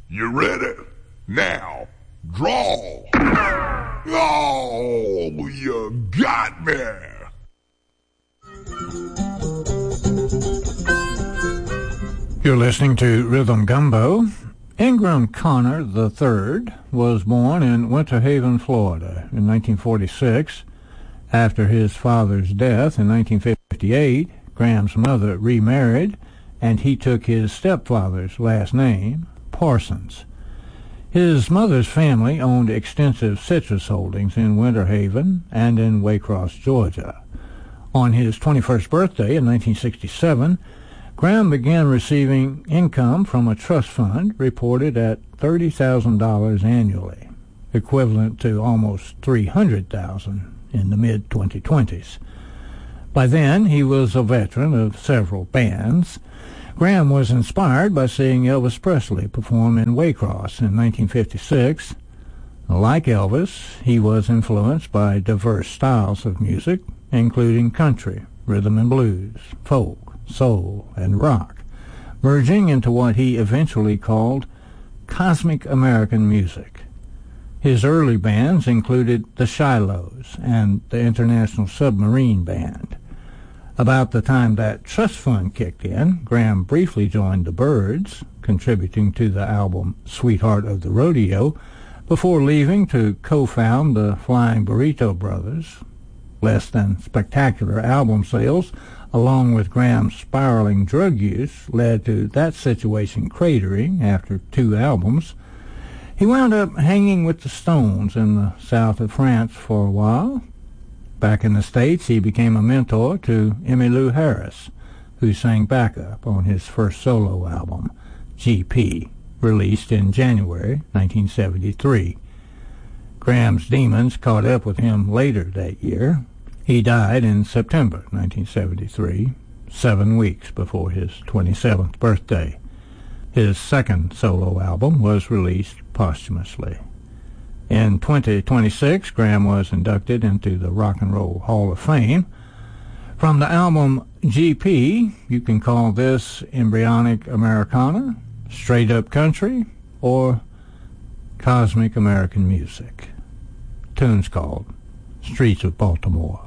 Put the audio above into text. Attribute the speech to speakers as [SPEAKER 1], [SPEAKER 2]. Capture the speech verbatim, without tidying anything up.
[SPEAKER 1] You ready? Now, draw. Oh, you got me.
[SPEAKER 2] You're listening to Rhythm Gumbo. Ingram Connor the third was born in Winter Haven, Florida in nineteen forty-six. After his father's death in nineteen fifty-eight, Graham's mother remarried, and he took his stepfather's last name, Parsons. His mother's family owned extensive citrus holdings in Winter Haven and in Waycross, Georgia. On his twenty-first birthday in nineteen sixty-seven, Graham began receiving income from a trust fund reported at thirty thousand dollars annually, equivalent to almost three hundred thousand dollars in the mid twenty twenties. By then, he was a veteran of several bands. Graham was inspired by seeing Elvis Presley perform in Waycross in nineteen fifty-six. Like Elvis, he was influenced by diverse styles of music, including country, rhythm and blues, folk, soul, and rock, merging into what he eventually called cosmic American music. His early bands included the Shilohs and the International Submarine Band. About the time that trust fund kicked in, Graham briefly joined the Byrds, contributing to the album Sweetheart of the Rodeo, before leaving to co-found the Flying Burrito Brothers. Less than spectacular album sales, along with Graham's spiraling drug use, led to that situation cratering after two albums. He wound up hanging with the Stones in the south of France for a while. Back in the States, he became a mentor to Emmylou Harris, who sang backup on his first solo album, G P, released in January nineteen seventy-three. Graham's demons caught up with him later that year. He died in September nineteen seventy-three, seven weeks before his twenty-seventh birthday. His second solo album was released posthumously. In twenty twenty-six, Graham was inducted into the Rock and Roll Hall of Fame. From the album G P, you can call this embryonic Americana, straight-up country, or cosmic American music. Tune's called Streets of Baltimore.